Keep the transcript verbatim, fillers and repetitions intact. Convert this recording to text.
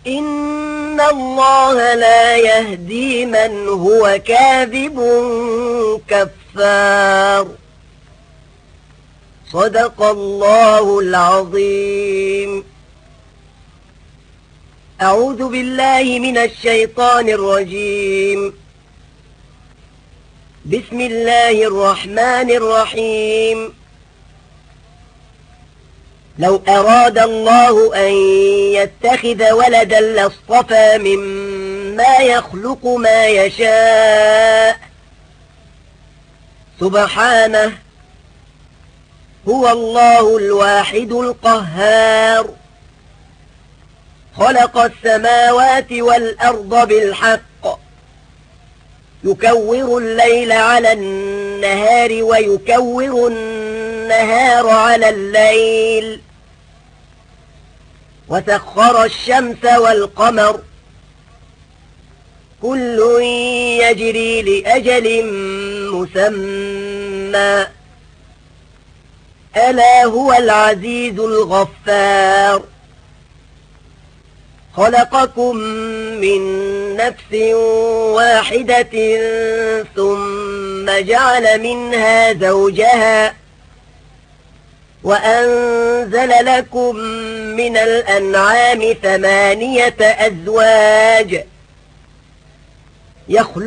إن الله لا يهدي من هو كاذب كفار. صدق الله العظيم. أعوذ بالله من الشيطان الرجيم. بسم الله الرحمن الرحيم. لو أراد الله أن يتخذ ولدا لاصطفى مما يخلق ما يشاء سبحانه، هو الله الواحد القهار. خلق السماوات والأرض بالحق، يكور الليل على النهار ويكور النهار على الليل، وسخر الشمس والقمر، كل يجري لأجل مسمى، ألا هو العزيز الغفار. خلقكم من نفس واحدة ثم جعل منها زوجها وأنزل لكم من الأنعام ثمانية أزواج، يخلق